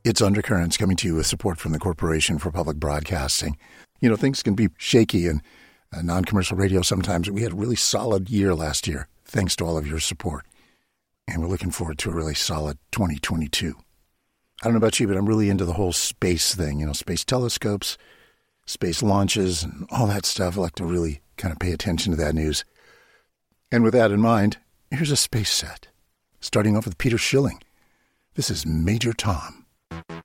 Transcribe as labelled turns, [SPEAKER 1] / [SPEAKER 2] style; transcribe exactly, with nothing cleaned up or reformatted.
[SPEAKER 1] It's Undercurrents, coming to you with support from the Corporation for Public Broadcasting. You know, things can be shaky in uh, non-commercial radio sometimes. We had a really solid year last year, thanks to all of your support. And we're looking forward to a really solid twenty twenty-two. I don't know about you, but I'm really into the whole space thing, you know, space telescopes, space launches, and all that stuff. I like to really kind of pay attention to that news. And with that in mind, here's a space set, starting off with Peter Schilling. This is Major Tom.